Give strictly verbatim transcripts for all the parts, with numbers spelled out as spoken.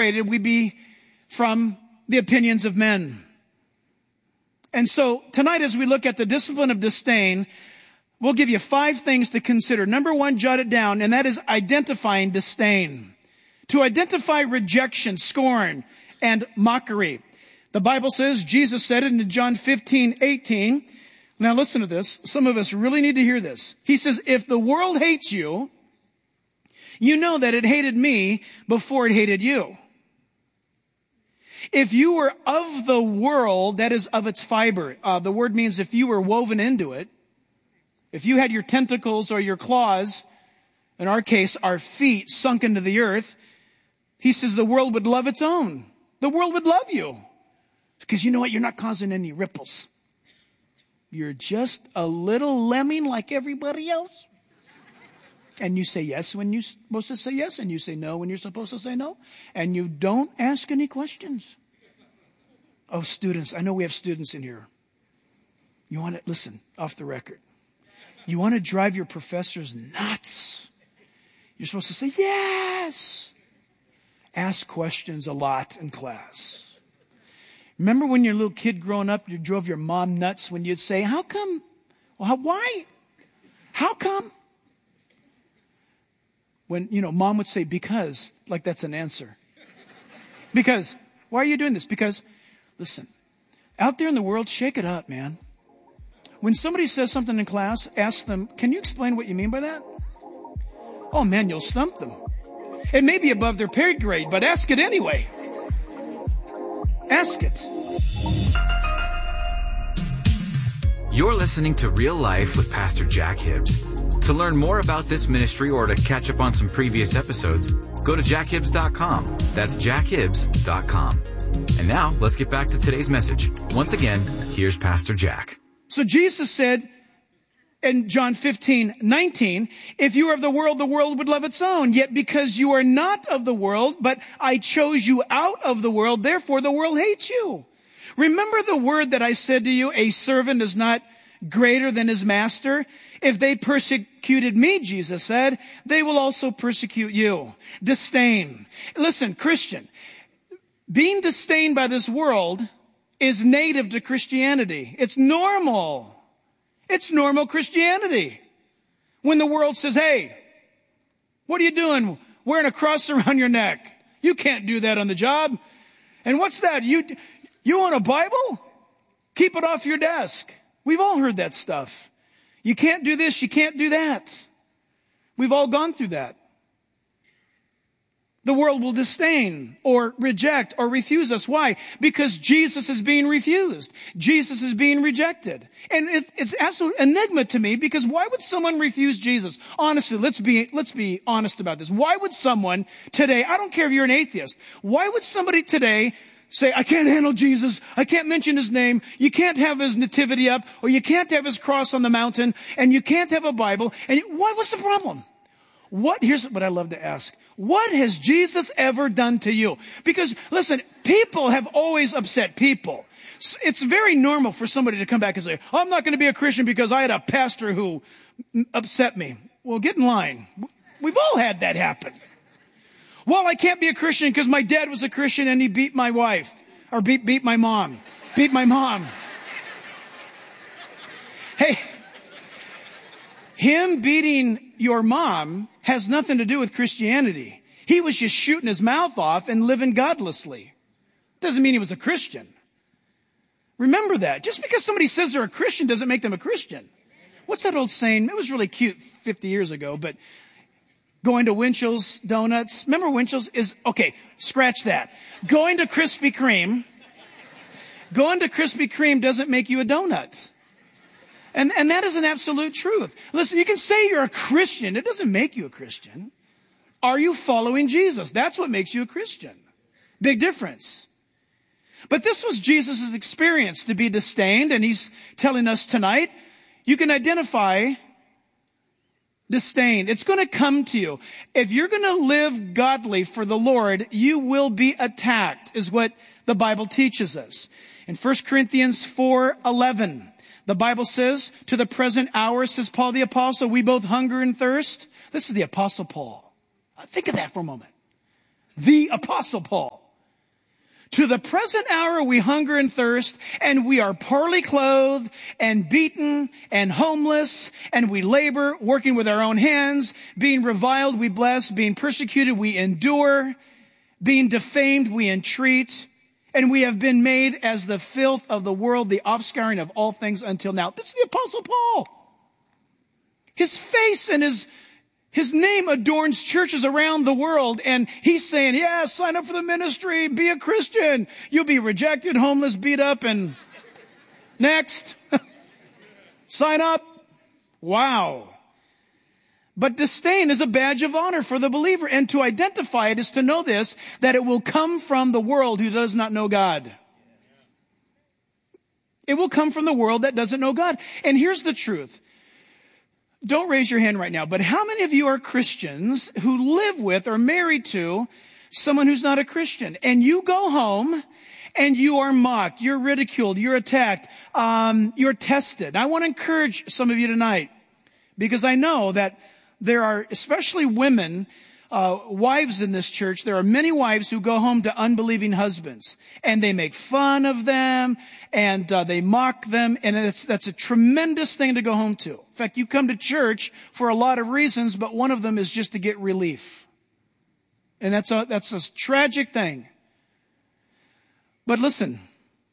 separated we be from the opinions of men. And so tonight, as we look at the discipline of disdain, we'll give you five things to consider. Number one, jot it down, and that is identifying disdain. To identify rejection, scorn, and mockery. The Bible says, Jesus said it in John fifteen eighteen. Now listen to this. Some of us really need to hear this. He says, if the world hates you, you know that it hated me before it hated you. If you were of the world, that is of its fiber. Uh, the word means if you were woven into it, if you had your tentacles or your claws, in our case, our feet sunk into the earth, he says the world would love its own. The world would love you. Because you know what? You're not causing any ripples. You're just a little lemming like everybody else. And you say yes when you're supposed to say yes, and you say no when you're supposed to say no. And you don't ask any questions. Oh, students, I know we have students in here. You want to, listen, off the record. You want to drive your professors nuts. You're supposed to say yes. Ask questions a lot in class. Remember when you're a little kid growing up, you drove your mom nuts when you'd say, how come? Well, how, why? How come? When, you know, mom would say, because, like that's an answer. Because, why are you doing this? Because, listen, out there in the world, shake it up, man. When somebody says something in class, ask them, can you explain what you mean by that? Oh man, you'll stump them. It may be above their pay grade, but ask it anyway. Ask it. You're listening to Real Life with Pastor Jack Hibbs. To learn more about this ministry or to catch up on some previous episodes, go to jack hibbs dot com. That's jack hibbs dot com. And now, let's get back to today's message. Once again, here's Pastor Jack. So Jesus said in John fifteen nineteen, if you are of the world, the world would love its own. Yet because you are not of the world, but I chose you out of the world, therefore the world hates you. Remember the word that I said to you, a servant is not greater than his master? If they persecuted me, Jesus said, they will also persecute you. Disdain. Listen, Christian, being disdained by this world is native to Christianity. It's normal. It's normal Christianity. When the world says, hey, what are you doing wearing a cross around your neck? You can't do that on the job. And what's that? You, you want a Bible? Keep it off your desk. We've all heard that stuff. You can't do this, you can't do that. We've all gone through that. The world will disdain or reject or refuse us. Why? Because Jesus is being refused. Jesus is being rejected. And it, it's absolute enigma to me, because why would someone refuse Jesus? Honestly, let's be, let's be honest about this. Why would someone today, I don't care if you're an atheist, why would somebody today say, I can't handle Jesus, I can't mention his name, you can't have his nativity up, or you can't have his cross on the mountain, and you can't have a Bible, and you, what was the problem? What, here's what I love to ask. What has Jesus ever done to you? Because, listen, people have always upset people. It's very normal for somebody to come back and say, I'm not going to be a Christian because I had a pastor who upset me. Well, get in line. We've all had that happen. Well, I can't be a Christian because my dad was a Christian and he beat my wife. Or beat, beat my mom. Beat my mom. Hey, him beating your mom has nothing to do with Christianity. He was just shooting his mouth off and living godlessly. Doesn't mean he was a Christian. Remember that. Just because somebody says they're a Christian doesn't make them a Christian. What's that old saying? It was really cute fifty years ago, but going to Winchell's Donuts. Remember Winchell's is, okay, scratch that. Going to Krispy Kreme, going to Krispy Kreme doesn't make you a donut. And, and that is an absolute truth. Listen, you can say you're a Christian. It doesn't make you a Christian. Are you following Jesus? That's what makes you a Christian. Big difference. But this was Jesus' experience, to be disdained, and he's telling us tonight, you can identify disdain. It's going to come to you. If you're going to live godly for the Lord, you will be attacked, is what the Bible teaches us. In First Corinthians four eleven, the Bible says, to the present hour, says Paul the Apostle, we both hunger and thirst. This is the Apostle Paul. Think of that for a moment. the Apostle Paul. To the present hour we hunger and thirst, and we are poorly clothed and beaten and homeless, and we labor, working with our own hands, being reviled, we bless, being persecuted, we endure, being defamed, we entreat, and we have been made as the filth of the world, the offscouring of all things until now. This is the Apostle Paul. His face and his His name adorns churches around the world, and he's saying, yeah, sign up for the ministry, be a Christian. You'll be rejected, homeless, beat up, and next. Sign up. Wow. But disdain is a badge of honor for the believer, and to identify it is to know this, that it will come from the world who does not know God. It will come from the world that doesn't know God. And here's the truth. Don't raise your hand right now, but how many of you are Christians who live with or married to someone who's not a Christian? And you go home and you are mocked, you're ridiculed, you're attacked, um, you're tested. I want to encourage some of you tonight, because I know that there are, especially women, uh, wives in this church, there are many wives who go home to unbelieving husbands, and they make fun of them, and uh, they mock them, and it's, that's a tremendous thing to go home to. In fact, you come to church for a lot of reasons, but one of them is just to get relief. And that's a, that's a tragic thing. But listen,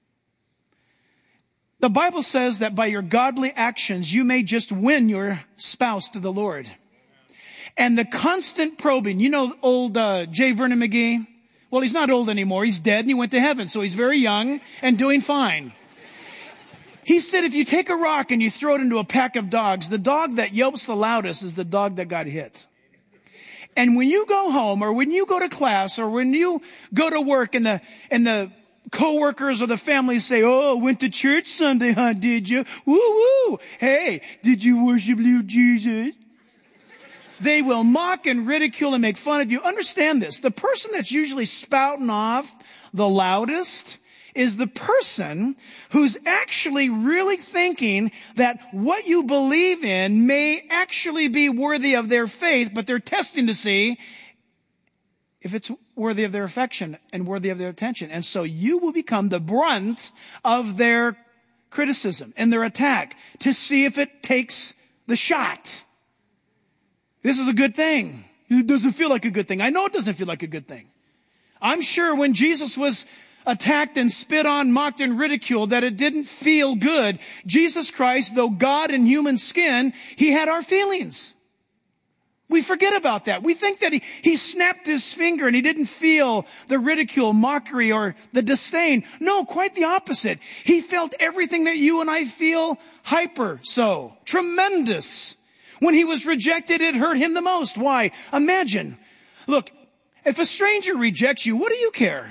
the Bible says that by your godly actions, you may just win your spouse to the Lord. And the constant probing, you know old uh, J. Vernon McGee? Well, he's not old anymore. He's dead and he went to heaven. So he's very young and doing fine. He said if you take a rock and you throw it into a pack of dogs, the dog that yelps the loudest is the dog that got hit. And when you go home, or when you go to class, or when you go to work, and the and the coworkers or the family say, oh, went to church Sunday, huh, did you? Woo-woo! Hey, did you worship little Jesus? They will mock and ridicule and make fun of you. Understand this. The person that's usually spouting off the loudest is the person who's actually really thinking that what you believe in may actually be worthy of their faith, but they're testing to see if it's worthy of their affection and worthy of their attention. And so you will become the brunt of their criticism and their attack to see if it takes the shot. This is a good thing. It doesn't feel like a good thing. I know it doesn't feel like a good thing. I'm sure when Jesus was attacked and spit on, mocked and ridiculed, that it didn't feel good. Jesus Christ, though God in human skin, he had our feelings. We forget about that. We think that he, he snapped his finger and he didn't feel the ridicule, mockery, or the disdain. No, quite the opposite. He felt everything that you and I feel, hyper so. Tremendous. When he was rejected, it hurt him the most. Why? Imagine. Look, if a stranger rejects you, what do you care?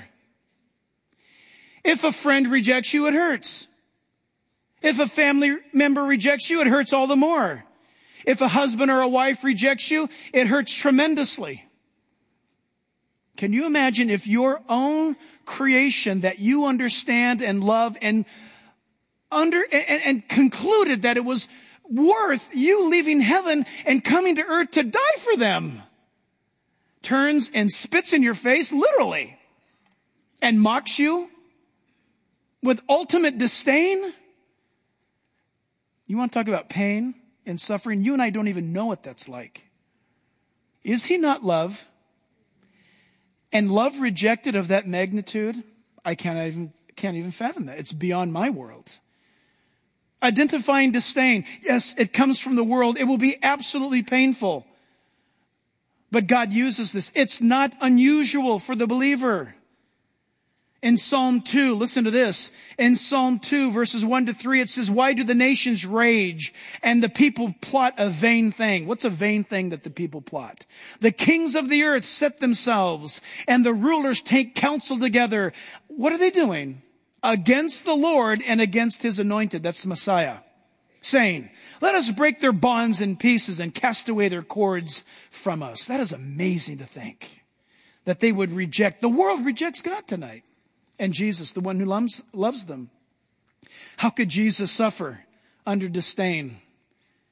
If a friend rejects you, it hurts. If a family member rejects you, it hurts all the more. If a husband or a wife rejects you, it hurts tremendously. Can you imagine if your own creation that you understand and love and under and, and concluded that it was worth you leaving heaven and coming to earth to die for them, turns and spits in your face, literally, and mocks you with ultimate disdain? You want to talk about pain and suffering? You and I don't even know what that's like. Is he not love? And love rejected of that magnitude, I can't even, can't even fathom that. It's beyond my world. Identifying disdain. Yes, it comes from the world. It will be absolutely painful. But God uses this. It's not unusual for the believer. In Psalm two, listen to this. In Psalm two, verses one to three, it says, why do the nations rage and the people plot a vain thing? What's a vain thing that the people plot? The kings of the earth set themselves and the rulers take counsel together. What are they doing? Against the Lord and against his anointed. That's the Messiah. Saying, let us break their bonds in pieces and cast away their cords from us. That is amazing to think that they would reject. The world rejects God tonight. And Jesus, the one who loves, loves them. How could Jesus suffer under disdain?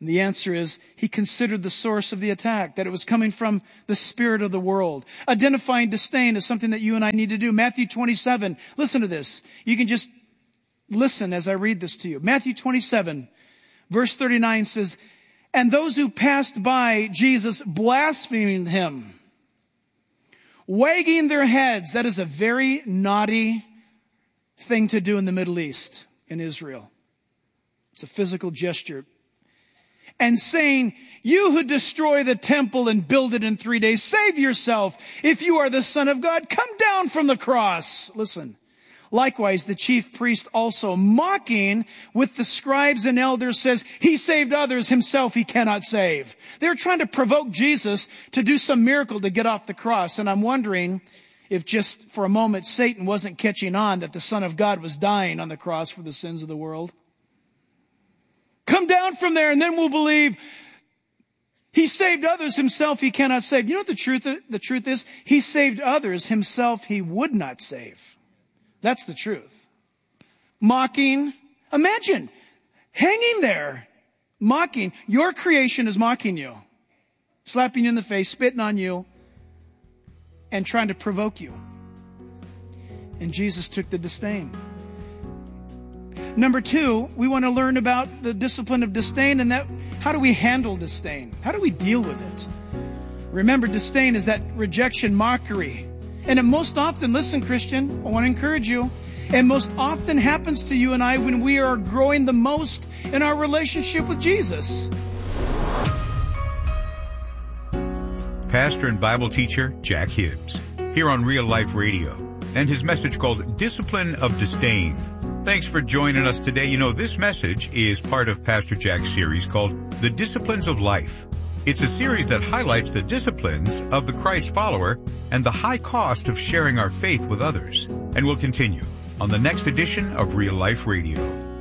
And the answer is he considered the source of the attack, that it was coming from the spirit of the world. Identifying disdain is something that you and I need to do. Matthew twenty-seven, listen to this. You can just listen as I read this to you. Matthew twenty-seven, verse thirty-nine says, and those who passed by Jesus blasphemed him, wagging their heads. That is a very naughty thing to do in the Middle East, in Israel. It's a physical gesture. And saying, you who destroy the temple and build it in three days, save yourself. If you are the Son of God, come down from the cross. Listen. Likewise, the chief priest also, mocking with the scribes and elders, says, he saved others, himself he cannot save. They're trying to provoke Jesus to do some miracle to get off the cross. And I'm wondering if just for a moment Satan wasn't catching on that the Son of God was dying on the cross for the sins of the world. Come down from there and then we'll believe. He saved others, himself he cannot save. You know what the truth, the truth is? He saved others, himself he would not save. That's the truth. Mocking. Imagine hanging there, mocking. Your creation is mocking you, slapping you in the face, spitting on you, and trying to provoke you. And Jesus took the disdain. Number two, we want to learn about the discipline of disdain, and that how do we handle disdain? How do we deal with it? Remember, disdain is that rejection, mockery. And it most often, listen, Christian, I want to encourage you, it most often happens to you and I when we are growing the most in our relationship with Jesus. Pastor and Bible teacher Jack Hibbs, here on Real Life Radio, and his message called Discipline of Disdain. Thanks for joining us today. You know, this message is part of Pastor Jack's series called The Disciplines of Life. It's a series that highlights the disciplines of the Christ follower and the high cost of sharing our faith with others. And we'll continue on the next edition of Real Life Radio.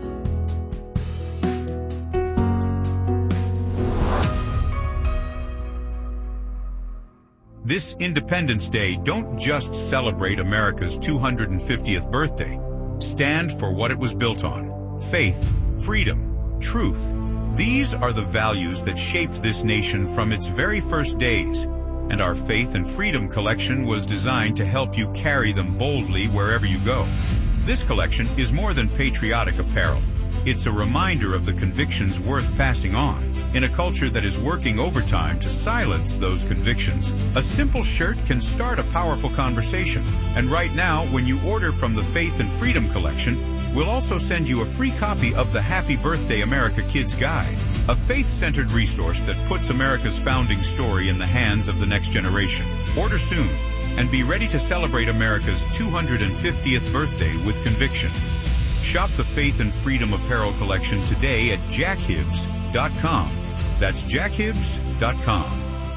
This Independence Day, don't just celebrate America's two hundred fiftieth birthday. Stand for what it was built on. Faith, freedom, truth. These are the values that shaped this nation from its very first days. And our Faith and Freedom collection was designed to help you carry them boldly wherever you go. This collection is more than patriotic apparel. It's a reminder of the convictions worth passing on. In a culture that is working overtime to silence those convictions, a simple shirt can start a powerful conversation. And right now, when you order from the Faith and Freedom collection, we'll also send you a free copy of the Happy Birthday America Kids Guide, a faith-centered resource that puts America's founding story in the hands of the next generation. Order soon and be ready to celebrate America's two hundred fiftieth birthday with conviction. Shop the Faith and Freedom apparel collection today at jack hibbs dot com. That's jack hibbs dot com.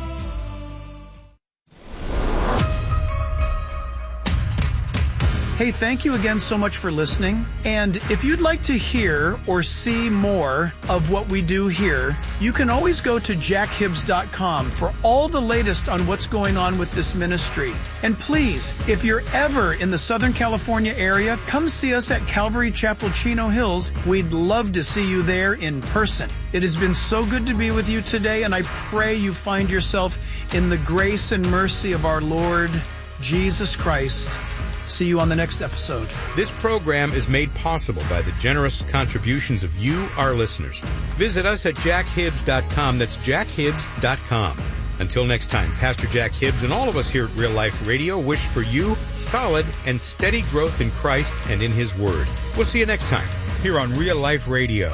Hey, thank you again so much for listening. And if you'd like to hear or see more of what we do here, you can always go to jack hibbs dot com for all the latest on what's going on with this ministry. And please, if you're ever in the Southern California area, come see us at Calvary Chapel, Chino Hills. We'd love to see you there in person. It has been so good to be with you today, and I pray you find yourself in the grace and mercy of our Lord Jesus Christ. See you on the next episode. This program is made possible by the generous contributions of you, our listeners. Visit us at jack hibbs dot com. That's jack hibbs dot com. Until next time, Pastor Jack Hibbs and all of us here at Real Life Radio wish for you solid and steady growth in Christ and in His Word. We'll see you next time here on Real Life Radio.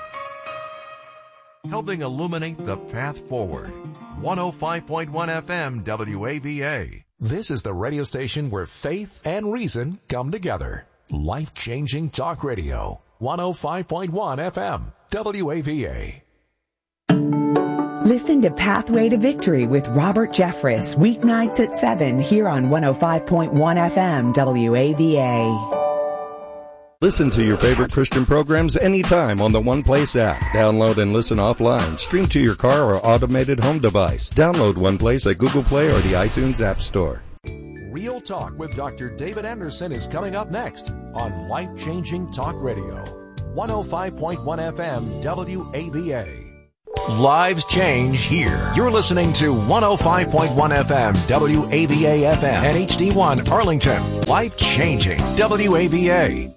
Helping illuminate the path forward. one oh five point one F M W A V A. This is the radio station where faith and reason come together. Life-changing talk radio. one oh five point one F M W A V A. Listen to Pathway to Victory with Robert Jeffress, weeknights at seven here on one oh five point one F M W A V A. Listen to your favorite Christian programs anytime on the One Place app. Download and listen offline. Stream to your car or automated home device. Download One Place at Google Play or the iTunes App Store. Real Talk with Doctor David Anderson is coming up next on Life-Changing Talk Radio. one oh five point one F M W A V A. Lives change here. You're listening to one oh five point one F M, W A V A F M, and H D one Arlington. Life changing. W A V A.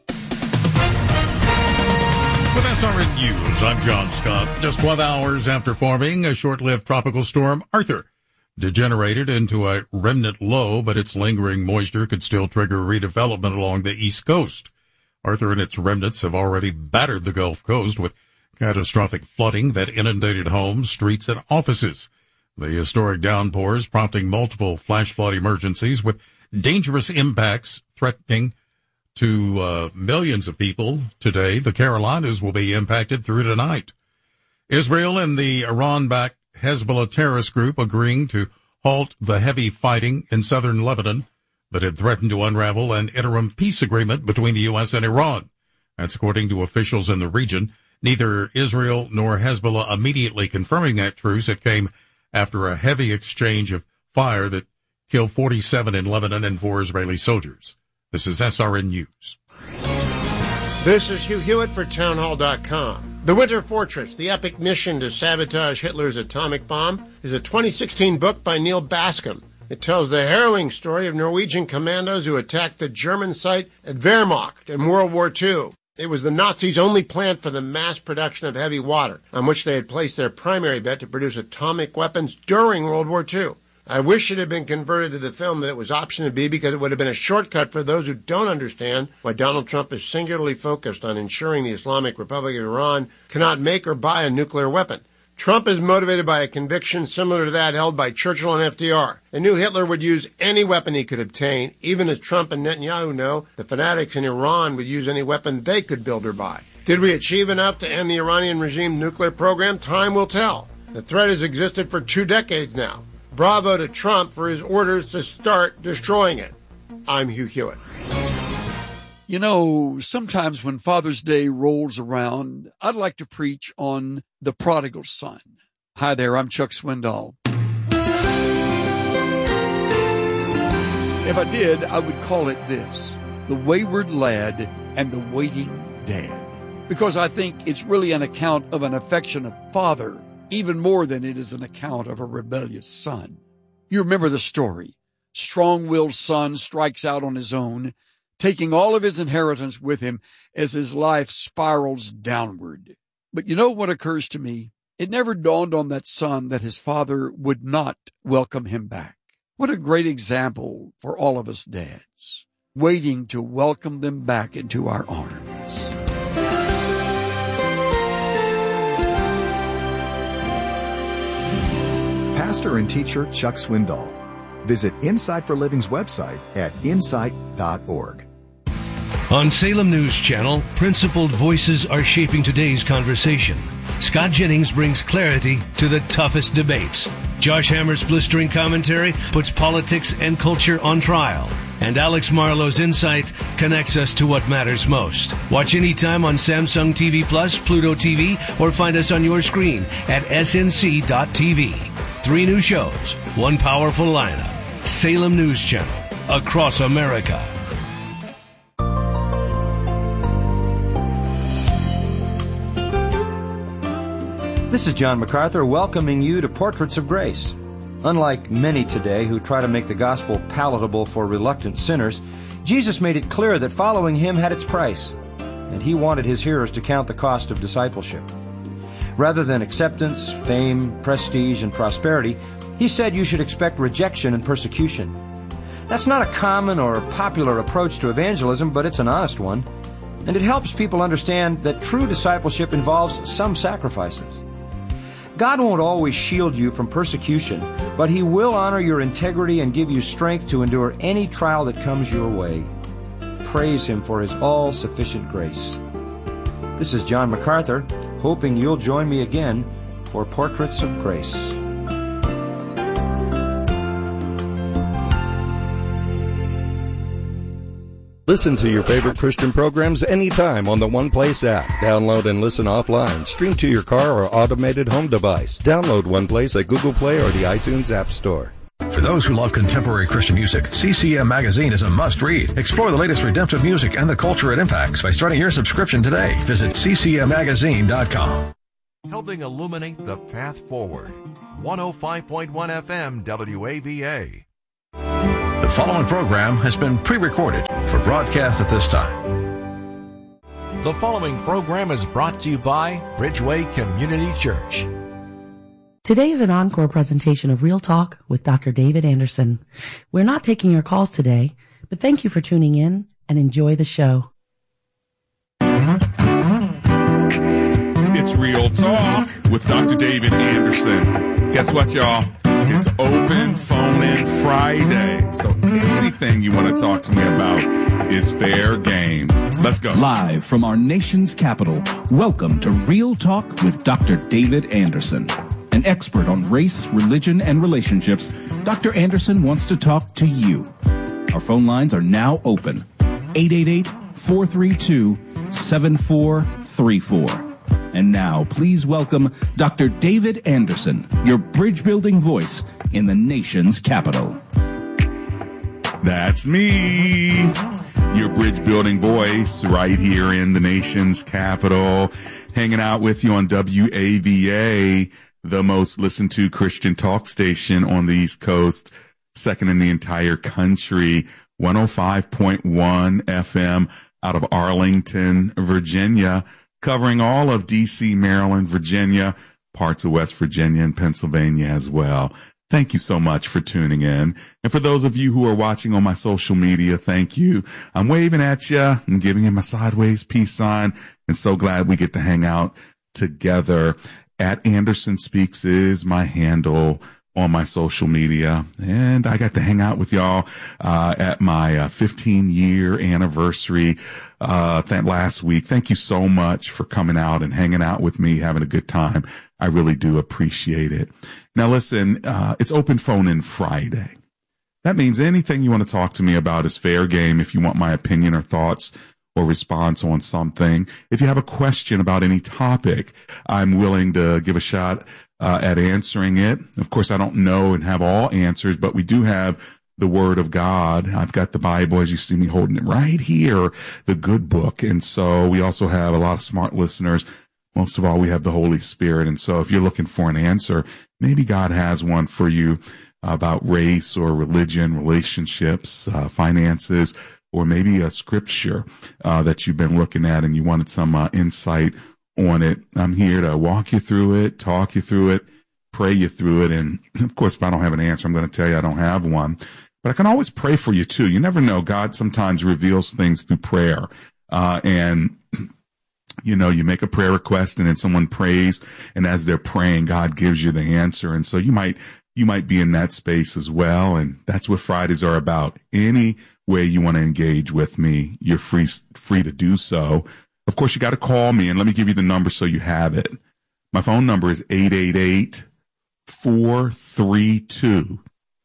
With S R N News, I'm John Scott. Just twelve hours after forming, a short-lived tropical storm, Arthur, degenerated into a remnant low, but its lingering moisture could still trigger redevelopment along the East Coast. Arthur and its remnants have already battered the Gulf Coast with catastrophic flooding that inundated homes, streets, and offices. The historic downpours prompting multiple flash flood emergencies with dangerous impacts threatening to uh, millions of people today. The Carolinas will be impacted through tonight. Israel and the Iran-backed Hezbollah terrorist group agreeing to halt the heavy fighting in southern Lebanon, but had threatened to unravel an interim peace agreement between the U S and Iran. That's according to officials in the region. Neither Israel nor Hezbollah immediately confirming that truce. It came after a heavy exchange of fire that killed forty-seven in Lebanon and four Israeli soldiers. This is S R N News. This is Hugh Hewitt for townhall dot com. The Winter Fortress, the epic mission to sabotage Hitler's atomic bomb, is a twenty sixteen book by Neil Bascom. It tells the harrowing story of Norwegian commandos who attacked the German site at Wehrmacht in World War Two. It was the Nazis' only plant for the mass production of heavy water, on which they had placed their primary bet to produce atomic weapons during World War Two. I wish it had been converted to the film that it was option B, because it would have been a shortcut for those who don't understand why Donald Trump is singularly focused on ensuring the Islamic Republic of Iran cannot make or buy a nuclear weapon. Trump is motivated by a conviction similar to that held by Churchill and F D R. They knew Hitler would use any weapon he could obtain, even as Trump and Netanyahu know the fanatics in Iran would use any weapon they could build or buy. Did we achieve enough to end the Iranian regime nuclear program? Time will tell. The threat has existed for two decades now. Bravo to Trump for his orders to start destroying it. I'm Hugh Hewitt. You know, sometimes when Father's Day rolls around, I'd like to preach on the prodigal son. Hi there, I'm Chuck Swindoll. If I did, I would call it this: the wayward lad and the waiting dad. Because I think it's really an account of an affectionate father, even more than it is an account of a rebellious son. You remember the story. Strong-willed son strikes out on his own, taking all of his inheritance with him as his life spirals downward. But you know what occurs to me? It never dawned on that son that his father would not welcome him back. What a great example for all of us dads, waiting to welcome them back into our arms. Pastor and teacher Chuck Swindoll. Visit Insight for Living's website at insight dot org. On Salem News Channel, principled voices are shaping today's conversation. Scott Jennings brings clarity to the toughest debates. Josh Hammer's blistering commentary puts politics and culture on trial. And Alex Marlowe's insight connects us to what matters most. Watch anytime on Samsung T V Plus, Pluto T V, or find us on your screen at S N C dot T V. Three new shows, one powerful lineup. Salem News Channel, across America. This is John MacArthur welcoming you to Portraits of Grace. Unlike many today who try to make the gospel palatable for reluctant sinners, Jesus made it clear that following him had its price, and he wanted his hearers to count the cost of discipleship. Rather than acceptance, fame, prestige, and prosperity, he said you should expect rejection and persecution. That's not a common or popular approach to evangelism, but it's an honest one, and it helps people understand that true discipleship involves some sacrifices. God won't always shield you from persecution, but he will honor your integrity and give you strength to endure any trial that comes your way. Praise him for his all-sufficient grace. This is John MacArthur, hoping you'll join me again for Portraits of Grace. Listen to your favorite Christian programs anytime on the One Place app. Download and listen offline. Stream to your car or automated home device. Download One Place at Google Play or the iTunes App Store. For those who love contemporary Christian music, C C M Magazine is a must-read. Explore the latest redemptive music and the culture it impacts by starting your subscription today. Visit C C M magazine dot com. helping illuminate the path forward. one oh five point one F M W A V A. The following program has been pre-recorded for broadcast at this time. The following program is brought to you by Bridgeway Community Church. Today is an encore presentation of Real Talk with Doctor David Anderson. We're not taking your calls today, but thank you for tuning in and enjoy the show. It's Real Talk with Doctor David Anderson. Guess what, y'all? It's Open Phone In Friday. So anything you want to talk to me about is fair game. Let's go. Live from our nation's capital, welcome to Real Talk with Doctor David Anderson. An expert on race, religion, and relationships, Doctor Anderson wants to talk to you. Our phone lines are now open. eight eight eight, four three two, seven four three four. And now, please welcome Doctor David Anderson, your bridge-building voice in the nation's capital. That's me, your bridge-building voice right here in the nation's capital, hanging out with you on W A V A, the most listened to Christian talk station on the East Coast, second in the entire country, one oh five point one F M out of Arlington, Virginia, covering all of D C, Maryland, Virginia, parts of West Virginia and Pennsylvania as well. Thank you so much for tuning in. And for those of you who are watching on my social media, thank you. I'm waving at you. I'm giving you my sideways peace sign, and so glad we get to hang out together. At Anderson Speaks is my handle on my social media, and I got to hang out with y'all uh at my uh, fifteen year anniversary uh that last week. Thank you so much for coming out and hanging out with me, having a good time. I really do appreciate it. Now listen, uh it's Open Phone In Friday. That means anything you want to talk to me about is fair game. If you want my opinion or thoughts or response on something, if you have a question about any topic, I'm willing to give a shot Uh, at answering it. Of course, I don't know and have all answers, but we do have the Word of God. I've got the Bible, as you see me holding it right here, the good book. And so we also have a lot of smart listeners. Most of all, we have the Holy Spirit. And so if you're looking for an answer, maybe God has one for you about race or religion, relationships, uh, finances, or maybe a scripture uh, that you've been looking at and you wanted some uh, insight on it. I'm here to walk you through it, talk you through it, pray you through it. And of course, if I don't have an answer, I'm going to tell you I don't have one, but I can always pray for you too. You never know. God sometimes reveals things through prayer. Uh, and you know, you make a prayer request and then someone prays, and as they're praying, God gives you the answer. And so you might, you might be in that space as well. And that's what Fridays are about. Any way you want to engage with me, you're free, free to do so. Of course, you got to call me, and let me give you the number so you have it. My phone number is eight eight eight, four three two,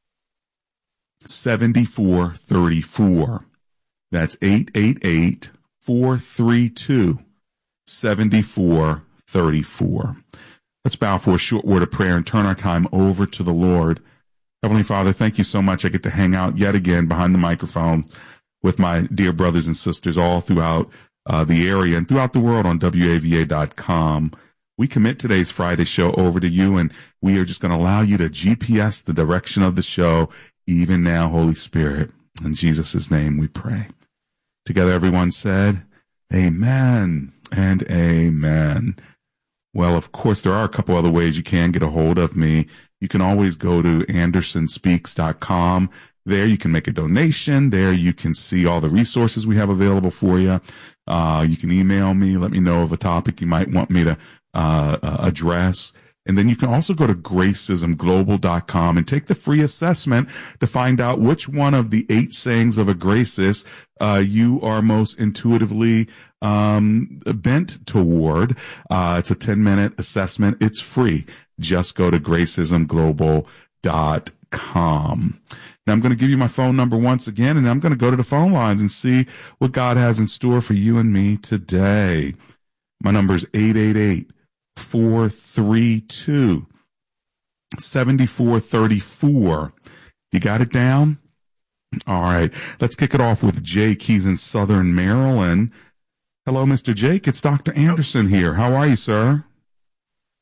seven four three four. That's eight eight eight, four three two, seven four three four. Let's bow for a short word of prayer and turn our time over to the Lord. Heavenly Father, thank you so much. I get to hang out yet again behind the microphone with my dear brothers and sisters all throughout Uh, the area and throughout the world on W A V A dot com. We commit today's Friday show over to you, and we are just going to allow you to G P S the direction of the show even now, Holy Spirit. In Jesus' name we pray. Together everyone said, amen and amen. Well, of course, there are a couple other ways you can get a hold of me. You can always go to anderson speaks dot com. There you can make a donation. There you can see all the resources we have available for you. Uh, you can email me. Let me know of a topic you might want me to uh, uh, address. And then you can also go to gracism global dot com and take the free assessment to find out which one of the eight sayings of a gracist uh, you are most intuitively um, bent toward. Uh, it's a ten minute assessment. It's free. Just go to gracism global dot com. Now, I'm going to give you my phone number once again, and I'm going to go to the phone lines and see what God has in store for you and me today. My number is eight eight eight, four three two, seven four three four. You got it down? All right. Let's kick it off with Jake. He's in Southern Maryland. Hello, Mister Jake. It's Doctor Anderson here. How are you, sir?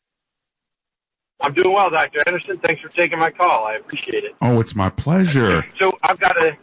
I'm doing well, Doctor Anderson. Thanks for taking my call. I appreciate it. Oh, it's my pleasure. So I've got a,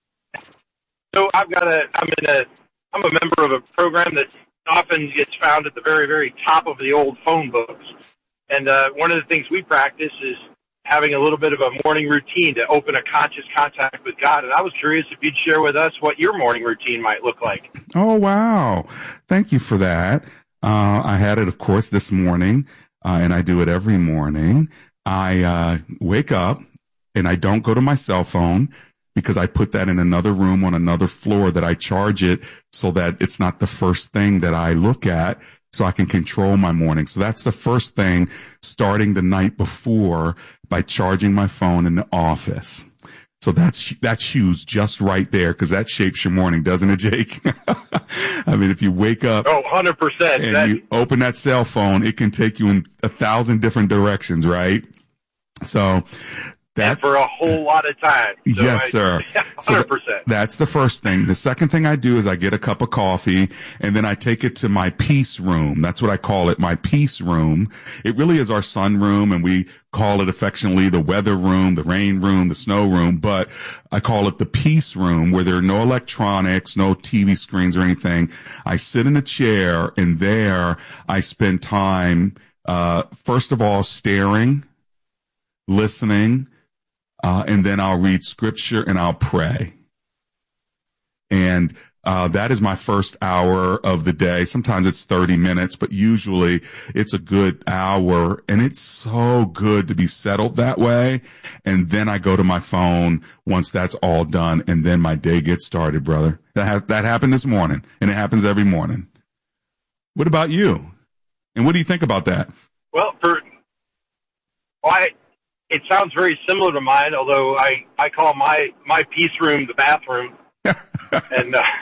so I've got a, I'm in a, I'm a member of a program that often gets found at the very, very top of the old phone books. And uh, one of the things we practice is having a little bit of a morning routine to open a conscious contact with God. And I was curious if you'd share with us what your morning routine might look like. Oh, wow. Thank you for that. Uh, I had it, of course, this morning, uh, and I do it every morning. I uh, wake up, and I don't go to my cell phone because I put that in another room on another floor that I charge it so that it's not the first thing that I look at, so I can control my morning. So that's the first thing, starting the night before by charging my phone in the office. So that's, that's huge just right there, because that shapes your morning, doesn't it, Jake? I mean, if you wake up oh, one hundred percent. and that... you open that cell phone, it can take you in a thousand different directions, right? So that, and for a whole lot of time. So yes, I, sir. one hundred percent. So that's the first thing. The second thing I do is I get a cup of coffee, and then I take it to my peace room. That's what I call it, my peace room. It really is our sun room, and we call it affectionately the weather room, the rain room, the snow room, but I call it the peace room, where there are no electronics, no T V screens or anything. I sit in a chair, and there I spend time, uh, first of all, staring, listening, Uh, and then I'll read scripture and I'll pray. And uh, that is my first hour of the day. Sometimes it's thirty minutes, but usually it's a good hour. And it's so good to be settled that way. And then I go to my phone once that's all done, and then my day gets started, brother. That has, that happened this morning, and it happens every morning. What about you? And what do you think about that? Well, for well, I, it sounds very similar to mine, although I, I call my, my peace room the bathroom. and uh,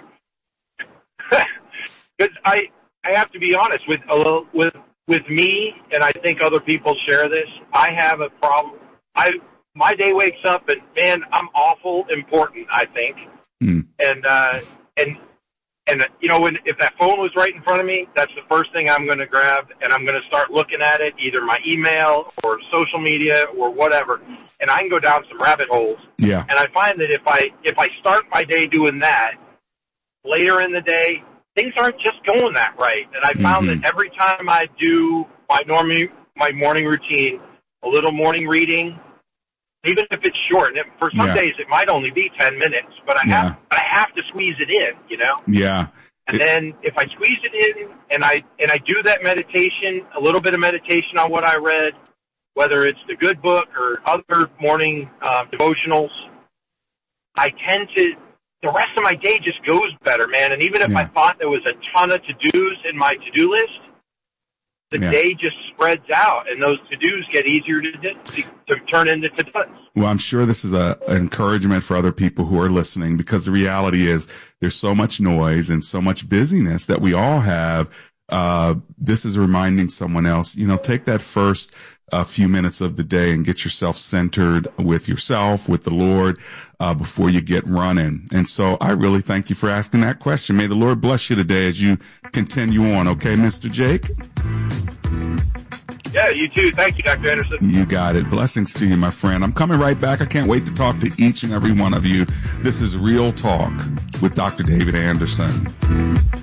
because I I have to be honest with a little, with with me, and I think other people share this. I have a problem. I my day wakes up, and man, I'm awful important, I think. Mm. And uh, and and you know, when if that phone was right in front of me, that's the first thing I'm going to grab, and I'm going to start looking at it, either my email or social media or whatever. And I can go down some rabbit holes. Yeah. And I find that if I if I start my day doing that, later in the day, things aren't just going that right. And I found Mm-hmm. that every time I do my normal my morning routine, a little morning reading, even if it's short, and it, for some Yeah. days it might only be ten minutes, but I Yeah. have I have to squeeze it in, you know. Yeah. And then if I squeeze it in and I and I do that meditation, a little bit of meditation on what I read, whether it's the good book or other morning uh, devotionals, I tend to, the rest of my day just goes better, man. And even if Yeah. I thought there was a ton of to-dos in my to-do list, the Yeah. day just spreads out, and those to-dos get easier to, to, to turn into to-dos. Well, I'm sure this is a, an encouragement for other people who are listening, because the reality is there's so much noise and so much busyness that we all have. Uh, this is reminding someone else, you know, take that first uh, few minutes of the day and get yourself centered with yourself, with the Lord, uh, before you get running. And so I really thank you for asking that question. May the Lord bless you today as you continue on. Okay, Mister Jake? Yeah, you too. Thank you, Doctor Anderson. You got it. Blessings to you, my friend. I'm coming right back. I can't wait to talk to each and every one of you. This is Real Talk with Doctor David Anderson.